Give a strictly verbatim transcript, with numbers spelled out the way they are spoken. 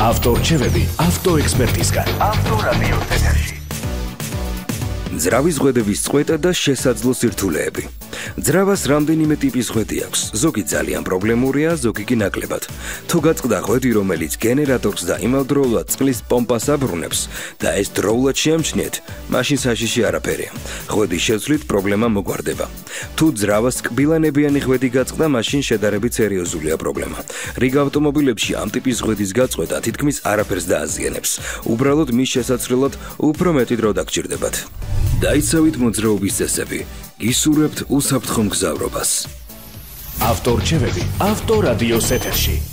ავტორჩევები ავტოექსპერტისგან. ავტორადიოს ეთერში. ძრავის ღვედების წყვეტა და შესაძლო სირთულეები. ძრავას რამდენიმე ტიპის ღვედი აქვს. ზოგი ძალიან პრობლემურია, ზოგი კი ნაკლებად. თუ გაწყდა ღვედი, რომელიც გენერატორს და იმავდროულად წყლის პომპას აბრუნებს და ეს დროულად შეამჩნიეთ, მაშინ საშიში არაფერია. ღვედის შეცვლით პრობლემა მოგვარდება. თუ ძრავას კბილანებიანი ღვედი გაწყდა, მაშინ შედარებით სერიოზულია პრობლემა. რიგ ავტომობილებში ამ ტიპის ღვედის გაწყვეტა თითქმის არაფერს დააზიანებს. უბრალოდ მის შესაცვლელად უფრო მეტი დრო დაგჭირდებათ. დაიცავით მოძრაობის წესები. გისურვებთ უსაფრთხო მგზავრობას. ავტორჩევები ავტორადიოს ეთერში.